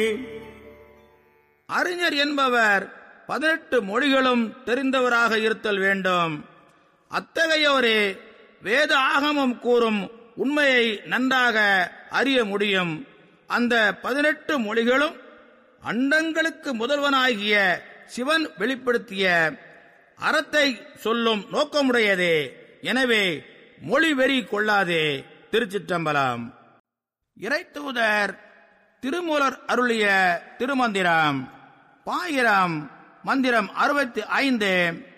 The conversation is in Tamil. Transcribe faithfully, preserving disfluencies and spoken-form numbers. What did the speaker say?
அறிஞர் என்பவர் பதினெட்டு மொழிகளும் தெரிந்தவராக இருத்தல் வேண்டும். அத்தகையோரே வேத ஆகமம் கூறும் உண்மையை நன்றாக அறிய முடியும். அந்த பதினெட்டு மொழிகளும் அண்டங்களுக்கு முதல்வனாகிய சிவன் வெளிப்படுத்திய அறத்தை சொல்லும் நோக்கமுடையதே. எனவே மொழி வெறி கொள்ளாதே. திருச்சிற்றம்பலம். இறைத்தூதர் திருமூலர் அருளிய திருமந்திரம். பாயிரம் மந்திரம் அறுபத்தி ஐந்து.